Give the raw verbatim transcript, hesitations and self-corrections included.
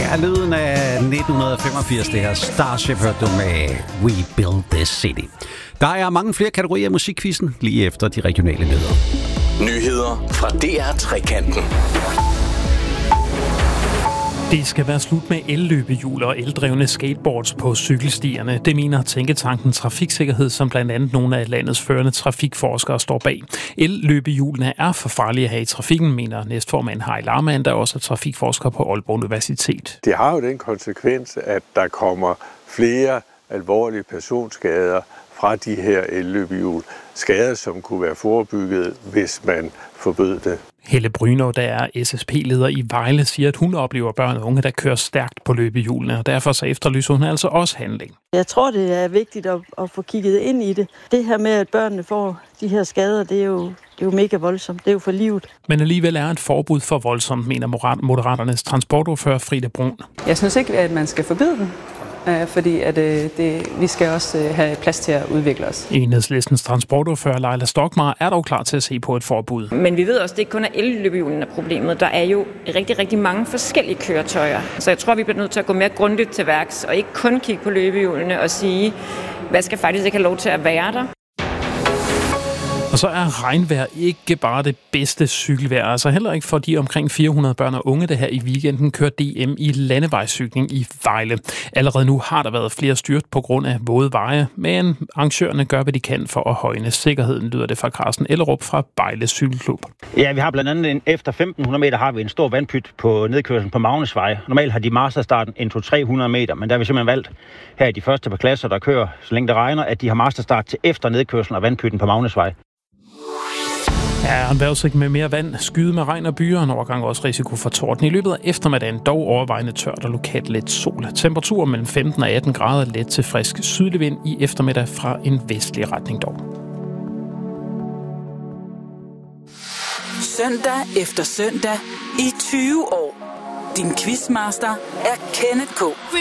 er lyden af nitten femogfirs, det her Starship hørte du med We Build This City. Der er mange flere kategorier af musikquizzen lige efter de regionale nyheder. Nyheder fra D R Trekanten. Det skal være slut med elløbehjul og eldrevne skateboards på cykelstierne. Det mener Tænketanken Trafiksikkerhed, som blandt andet nogle af landets førende trafikforskere står bag. Elløbehjulene er for farlige at have i trafikken, mener næstformand Harry Larman, der også er trafikforsker på Aalborg Universitet. Det har jo den konsekvens, at der kommer flere alvorlige personskader fra de her elløbehjul. Skader, som kunne være forebygget, hvis man forbød det. Helle Brynå, der er S S P-leder i Vejle, siger, at hun oplever børn og unge, der kører stærkt på løbehjulene, og derfor så efterlyser hun altså også handling. Jeg tror, det er vigtigt at, at få kigget ind i det. Det her med, at børnene får de her skader, det er jo, det er jo mega voldsomt. Det er jo for livet. Men alligevel er et forbud for voldsomt, mener Moderaternes transportordfører Frida Brun. Jeg synes ikke, at man skal forbyde den. Fordi at, øh, det, vi skal også øh, have plads til at udvikle os. Enhedslistens transportordfører Leila Stokmar er dog klar til at se på et forbud. Men vi ved også, at det ikke kun er elløbehjulene, der er problemet. Der er jo rigtig, rigtig mange forskellige køretøjer. Så jeg tror, vi bliver nødt til at gå mere grundigt til værks, og ikke kun kigge på løbehjulene og sige, hvad skal faktisk ikke have lov til at være der. Og så er regnvejr ikke bare det bedste cykelvejr, altså heller ikke for de omkring fire hundrede børn og unge, der her i weekenden kører D M i landevejscykling i Vejle. Allerede nu har der været flere styrt på grund af våde veje, men arrangørerne gør, hvad de kan for at højne sikkerheden, lyder det fra Carsten Ellerup fra Vejle Cykelklub. Ja, vi har blandt andet en, efter femten hundrede meter har vi en stor vandpyt på nedkørslen på Magnusvej. Normalt har de masterstarten en to til tre hundrede meter, men der har vi simpelthen valgt her i de første par klasser, der kører, så længe det regner, at de har masterstart til efter nedkørslen af vandpytten på Magnusvej. Ja, en vejrudsigt med mere vand, skyde med regn og byer, og en overgang også risiko for torden. I løbet af eftermiddagen dog overvejende tørt og lokalt lidt sol. Temperaturer mellem femten og atten grader, let til frisk sydlig vind i eftermiddag fra en vestlig retning dog. Søndag efter søndag i tyve år. Din quizmaster er Kenneth K.